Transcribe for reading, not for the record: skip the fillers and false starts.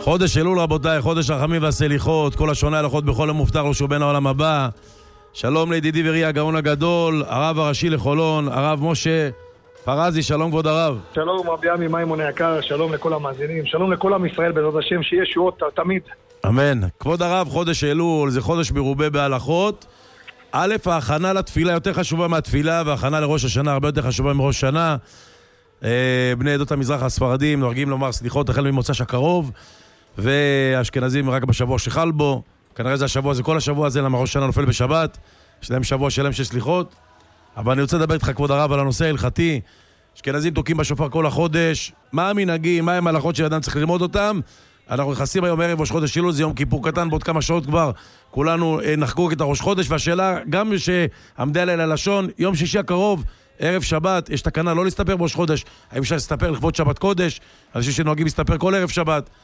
חודש אלול רבותיי, חודש הרחמים והסליחות, כל השונה הלכות בכל המובטח לו שהוא בן העולם הבא. שלום לידידי וראי הגאון הגדול, הרב הראשי לחולון, הרב משה פרזי, שלום כבוד הרב. שלום רבי עמי מימון היקר, שלום לכל המאזינים, שלום לכל עם ישראל בעזרת השם, שיהיה שועות תמיד. אמן. כבוד הרב, חודש אלול זה חודש מרובה בהלכות. א', ההכנה לתפילה יותר חשובה מהתפילה, וההכנה לראש השנה הרבה יותר חשובה מראש השנה. בני עדות המזרח הספרדים נוהגים לומר סליחות החל ממוצ"ש הקרוב, והאשכנזים רק בשבוע שחל בו. כנראה זה השבוע, זה כל השבוע הזה, למה ראש השנה נופל בשבת. יש להם שבוע שלם של סליחות. אבל אני רוצה לדבר איתך כבוד הרב על הנושא ההלכתי. אשכנזים תוקעים בשופר כל החודש. מה המנהגים, מה הם ההלכות של אדם צריך ללמוד אותם? אנחנו נכנסים היום ערב ראש חודש אלול, זה יום כיפור קטן, בעוד כמה שעות כבר כולנו נחגוג את הראש חודש, והשאלה, גם שעמדה עליה ללשון, יום שישי הקרוב, ערב שבת, יש תקנה לא להסתפר בראש חודש, האם אפשר להסתפר לכבוד שבת קודש, אנשים שנוהגים להסתפר כל ערב שבת,